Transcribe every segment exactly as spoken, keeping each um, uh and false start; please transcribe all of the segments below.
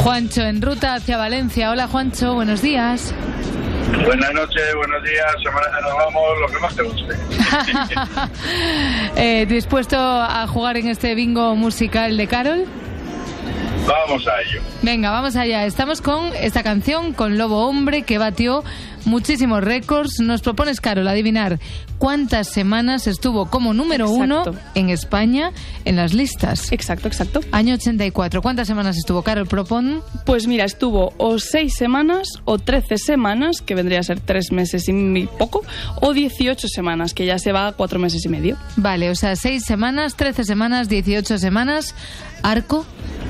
Juancho en ruta hacia Valencia. Hola Juancho, buenos días. Buenas noches, buenos días, semana nos vamos, lo que más te guste. eh, ¿Dispuesto a jugar en este bingo musical de Carol? Vamos a ello. Venga, vamos allá. Estamos con esta canción, con Lobo Hombre, que batió muchísimos récords. Nos propones, Carol, adivinar cuántas semanas estuvo como número Exacto. uno en España en las listas. Exacto, exacto. Año ochenta y cuatro. ¿Cuántas semanas estuvo, Carol? Propon. Pues mira, estuvo o seis semanas o trece semanas, que vendría a ser tres meses y poco, o dieciocho semanas, que ya se va a cuatro meses y medio. Vale, o sea, seis semanas, trece semanas, dieciocho semanas. Arco.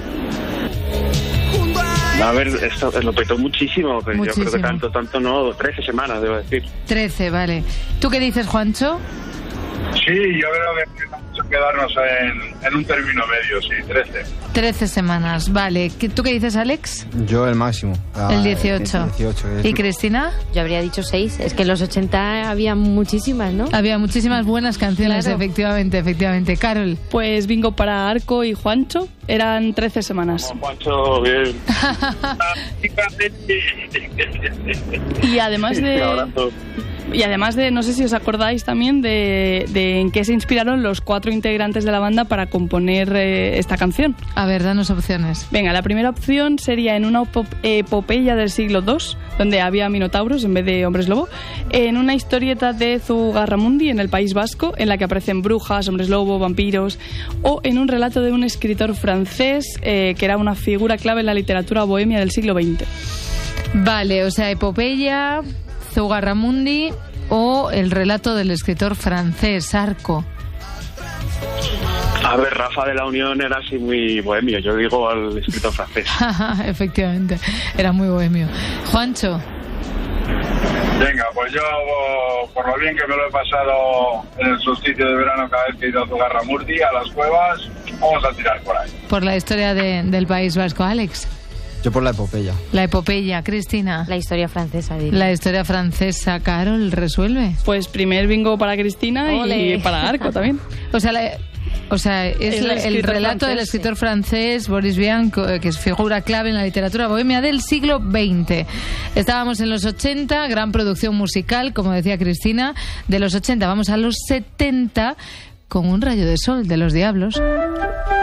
A ver, esto lo petó muchísimo, pero Muchísimo. yo creo que tanto, tanto no, trece semanas, debo decir. trece, vale. ¿Tú qué dices, Juancho? Sí, yo creo que vamos a quedarnos en, en un término medio, sí, trece. trece semanas, vale. ¿Qué- ¿Tú qué dices, Alex? Yo el máximo. Ah, El dieciocho. el dieciocho. ¿Y Cristina? Yo habría dicho seis. Es que en los ochenta había muchísimas, ¿no? Había muchísimas buenas canciones, Claro. efectivamente, efectivamente. Carol. Pues bingo para Arco y Juancho, eran trece semanas. Juancho, bien. Y además Un de... abrazo. Y además de, no sé si os acordáis también de, de en qué se inspiraron los cuatro integrantes de la banda para componer eh, esta canción. A ver, danos opciones. Venga, la primera opción sería en una opo- epopeya del siglo dos, donde había minotauros en vez de hombres lobo, en una historieta de Zugarramundi en el País Vasco, en la que aparecen brujas, hombres lobo, vampiros, o en un relato de un escritor francés eh, que era una figura clave en la literatura bohemia del siglo veinte. Vale, o sea, epopeya, Zugarramundi o el relato del escritor francés, Arco. A ver, Rafa de la Unión era así muy bohemio, yo digo al escritor francés. Efectivamente, era muy bohemio. Juancho. Venga, pues yo, por lo bien que me lo he pasado en el solsticio de verano cada vez que he ido a Zugarramurdi, a las cuevas, vamos a tirar por ahí. Por la historia de- del País Vasco, Alex. Yo por la epopeya. La epopeya, Cristina. La historia francesa, diría. La historia francesa, Carol, resuelve. Pues primer bingo para Cristina Ole. y para Arco también. O sea, la- o sea es Es el el, el escritor relato del francés, escritor francés Boris Vian, co- que es figura clave en la literatura bohemia del siglo veinte. Estábamos en los ochenta, gran producción musical, como decía Cristina. De los ochenta vamos a los setenta con Un rayo de sol de Los Diablos.